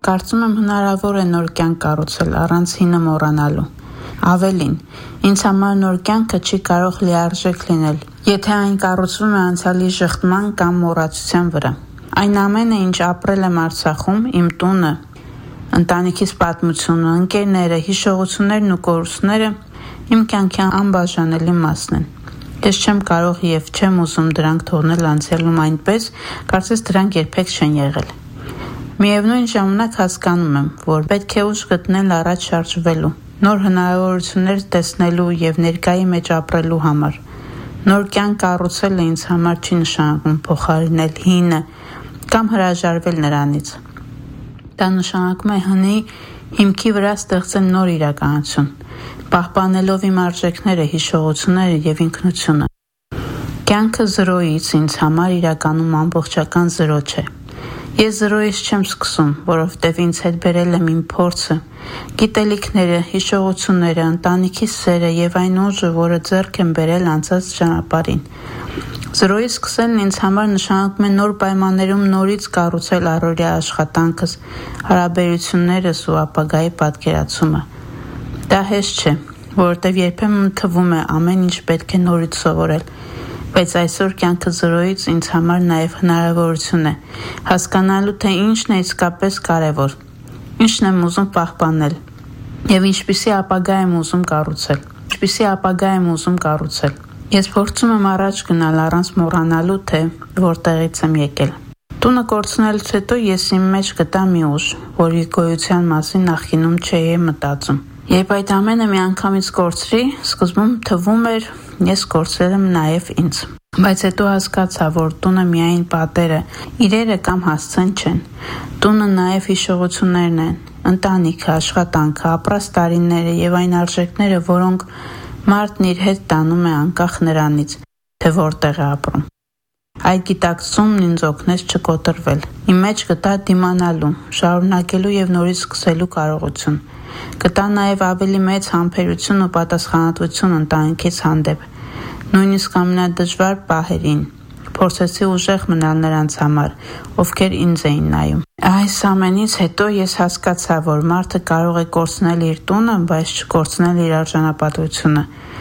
Կարծում եմ հնարավոր է նոր կյանք կառուցել առանց հինը մոռանալու։ Ավելին, ինձ համար նոր կյանքը չի կարող լիարժեք լինել, եթե այն կառուցվում է անցյալի ժխտման կամ մոռացության վրա։ Այն ամենը, ինչ ապրել եմ Արցախում, իմ տունը, ընտանիքիս պատմությունը, ընկերները, հիշողություններն ու կորուստները իմ կյանքի անբաժանելի մասն են։ Ես չեմ կարող և չեմ ուզում դրանք թողնել անցյալում այնպես, կարծես դրանք երբեք չեն եղել։ Միևնույն ժամանակ հասկանում եմ, որ պետք է ուժ գտնել առաջ շարժվելու, նոր հնարավորություններ տեսնելու և ներկայի մեջ ապրելու համար։ Նոր կյանք կառուցելը ինձ համար չի նշանակում փոխարինել հինը կամ հրաժարվել նրանից։ Դա նշանակում է հնի հիմքի վրա ստեղծել նոր իրականություն, պահպանելով իմ արժեքները, հիշողությունները և ինքնությունը։ Կյանքը զրոյից ինձ համար իրականում ամբողջական զրո չէ։ Ես զրոյից չեմ սկսում, որովհետև ինձ հետ բերել եմ իմ փորձը, գիտելիքները, հիշողությունները, ընտանիքի սերը և այն ուժը, որը ձեռք եմ բերել անցած ճանապարհին։ Զրոյից սկսելն ինձ համար նշանակում է նոր պայմաններում նորից կառուցել առօրյա աշխատանքս, հարաբերություններս ու ապագայի պատկերացումը։ Դա հեշտ չէ, որովհետև երբեմն թվում է ամեն ինչ պետք է նորից սովորել, բայց այսօր կյանքը զրոյից ինձ համար նաև հնարավորություն է հասկանալու, թե ինչն է իսկապես կարևոր, ինչն եմ ուզում պահպանել և ինչպիսի ապագա եմ ուզում կառուցել։ Ես փորձում եմ առաջ գնալ առանց մոռանալու, թե որտեղից եմ եկել։ Տունը կորցնելուց հետո ես իմ մեջ գտա մի ուժ, որի գոյության մասին նախկինում չէի մտածում։ Երբ այդ ամենը միանգամից կորցրի, սկզբում թվում էր, ես կորցրել եմ նաև ինձ։ Բայց հետո հասկացա, որ տունը միայն պատերը, իրերը կամ հասցեն չեն։ Տունը նաև հիշողություններն են, ընտանիքը, աշխատանքը, ապրած տարիները և այն արժեքները, որոնք մարդն իր հետ տանում է անկախ նրանից, թե որտեղ է ապրում։ Այդ գիտակցումն ինձ օգնեց չկոտրվել։ Իմ մեջ գտա դիմանալու, շարունակելու և նորից սկսելու կարողություն։ Գտա նաև ավելի մեծ համբերություն ու պատասխանատվություն ընտանիքիս հանդեպ։ Նույնիսկ ամենադժվար պահերին փորձեցի ուժեղ մնալ նրանց համար, ովքեր ինձ էին նայում։ Այս ամենից հետո ես հասկացա, որ մարդը կարող է կորցնել իր տունը, բայց չկորցնել իր արժանապատվությունը։